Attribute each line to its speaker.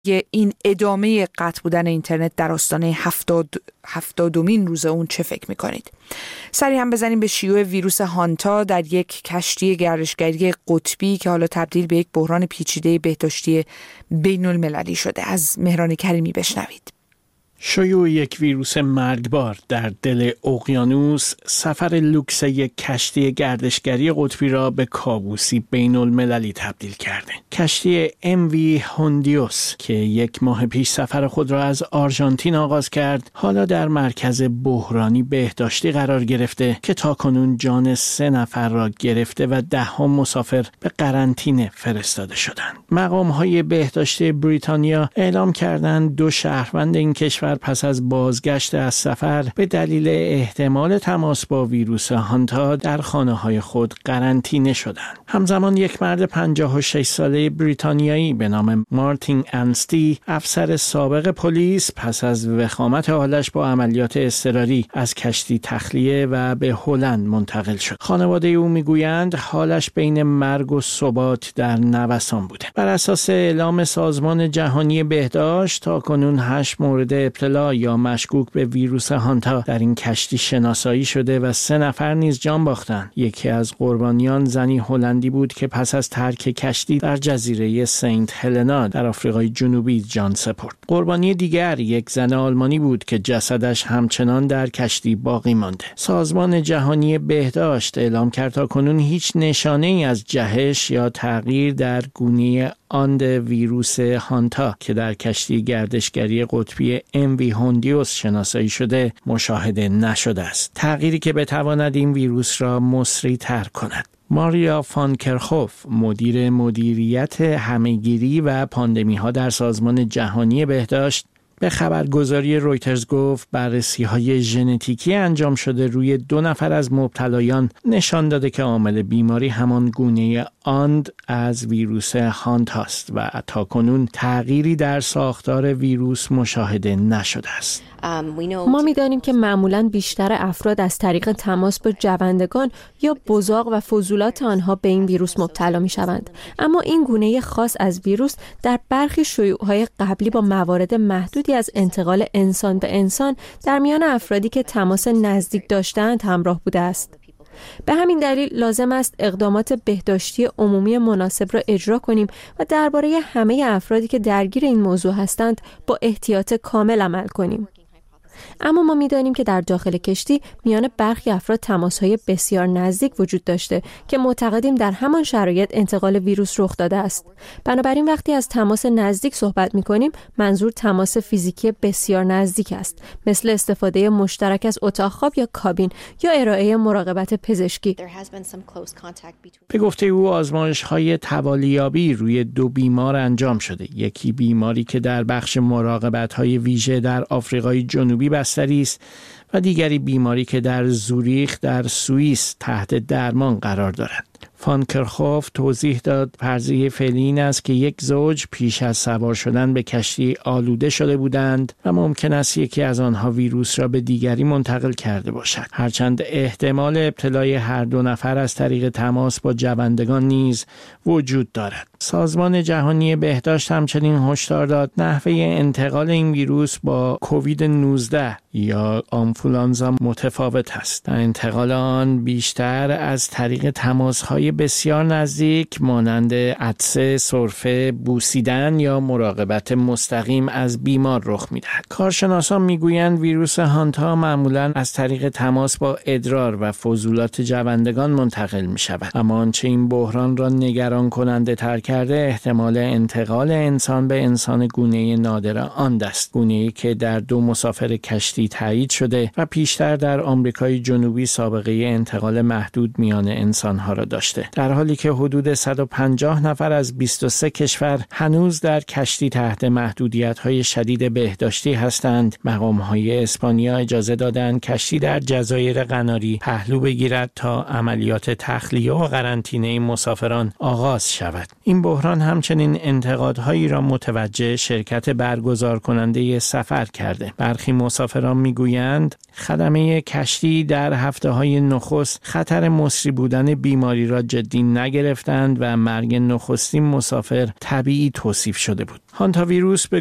Speaker 1: این ادامه قطع بودن اینترنت در آستانه 70مین روز اون چه فکر میکنید؟ سری هم بزنیم به شیوع ویروس هانتا در یک کشتی گردشگری قطبی که حالا تبدیل به یک بحران پیچیده بهداشتی بین المللی شده. از مهران کریمی بشنوید.
Speaker 2: شیوع یک ویروس مرگبار در دل اقیانوس سفر لوکس یک کشتی گردشگری قطبی را به کابوسی بین المللی تبدیل کرده. کشتی MV هوندیوس که 1 ماه پیش سفر خود را از آرژانتین آغاز کرد، حالا در مرکز بحرانی بهداشتی قرار گرفته که تاکنون جان 3 نفر را گرفته و 10 مسافر به قرنطینه فرستاده شدند. مقام‌های بهداشتی بریتانیا اعلام کردند 2 شهروند این کشور پس از بازگشت از سفر به دلیل احتمال تماس با ویروس هانتا در خانه‌های خود قرنطینه شدند. همزمان یک مرد 56 ساله بریتانیایی به نام مارتین انستی، افسر سابق پلیس، پس از وخامت حالش با عملیات اضطراری از کشتی تخلیه و به هلند منتقل شد. خانواده او میگویند حالش بین مرگ و ثبات در نوسان بوده. بر اساس اعلام سازمان جهانی بهداشت تاکنون 8 مورد ابتلا یا مشکوک به ویروس هانتا در این کشتی شناسایی شده و 3 نفر نیز جان باختند. یکی از قربانیان زنی هلندی بود که پس از ترک کشتی در جزیره سنت هلنا در آفریقای جنوبی جان سپرد. قربانی دیگر یک زن آلمانی بود که جسدش همچنان در کشتی باقی مانده. سازمان جهانی بهداشت اعلام کرد تاکنون هیچ نشانه‌ای از جهش یا تغییر در گونه آند ویروس هانتا که در کشتی گردشگری قطبی MV هوندیوس شناسایی شده مشاهده نشده است. تغییری که بتواند این ویروس را مسریع‌تر کند. ماریا فانکرخوف، مدیر مدیریت همه‌گیری و پاندمی‌ها در سازمان جهانی بهداشت، به خبرگزاری رویترز گفت بررسی‌های ژنتیکی انجام شده روی 2 نفر از مبتلایان نشان داده که عامل بیماری همان گونه آند از ویروس هانتا است و تاکنون تغییری در ساختار ویروس مشاهده نشده است.
Speaker 3: ما می‌دانیم که معمولاً بیشتر افراد از طریق تماس با جوندگان یا بزاق و فضولات آنها به این ویروس مبتلا می‌شوند. اما این گونه خاص از ویروس در برخی شیوع‌های قبلی با موارد محدودی از انتقال انسان به انسان در میان افرادی که تماس نزدیک داشتند همراه بوده است. به همین دلیل لازم است اقدامات بهداشتی عمومی مناسب را اجرا کنیم و درباره همه افرادی که درگیر این موضوع هستند با احتیاط کامل عمل کنیم. اما ما می‌دانیم که در داخل کشتی میان برخی افراد تماس‌های بسیار نزدیک وجود داشته که معتقدیم در همان شرایط انتقال ویروس رخ داده است. بنابراین وقتی از تماس نزدیک صحبت می‌کنیم منظور تماس فیزیکی بسیار نزدیک است، مثل استفاده مشترک از اتاق خواب یا کابین یا ارائه مراقبت پزشکی.
Speaker 2: به گفته او آزمایش‌های توالیابی روی 2 بیمار انجام شده. یکی بیماری که در بخش مراقبت‌های ویژه در آفریقای جنوبی بستری است و دیگری بیماری که در زوریخ در سوئیس تحت درمان قرار دارد. فانکرخوف توضیح داد فرضیه فعلی این است که یک زوج پیش از سوار شدن به کشتی آلوده شده بودند و ممکن است یکی از آنها ویروس را به دیگری منتقل کرده باشد. هرچند احتمال ابتلای هر 2 نفر از طریق تماس با جوندگان نیز وجود دارد. سازمان جهانی بهداشت همچنین هشدار داد نحوه انتقال این ویروس با کووید 19 یا آنفولانزا متفاوت است. انتقال آن بیشتر از طریق تماس‌های بسیار نزدیک مانند عطسه، سرفه، بوسیدن یا مراقبت مستقیم از بیمار رخ می‌دهد. کارشناسان می‌گویند ویروس هانتا معمولاً از طریق تماس با ادرار و فضولات جوندگان منتقل می‌شود. اما آنچه این بحران را نگران کننده تر کرده احتمال انتقال انسان به انسان گونه نادر آند است، گونه‌ای که در 2 مسافر کشتی تایید شده و پیشتر در آمریکای جنوبی سابقه انتقال محدود میان انسان‌ها را داشته، در حالی که حدود 150 نفر از 23 کشور هنوز در کشتی تحت محدودیت‌های شدید بهداشتی هستند. مقام‌های اسپانیا اجازه دادند کشتی در جزایر قناری پهلو بگیرد تا عملیات تخلیه و قرنطینه مسافران آغاز شود. این بحران همچنین انتقادهایی را متوجه شرکت برگزار کننده سفر کرده. برخی مسافران میگویند خدمه کشتی در هفته‌های نخست خطر مصری بودن بیماری را جدی نگرفتند و مرگ نخستین مسافر طبیعی توصیف شده بود. هانتا ویروس به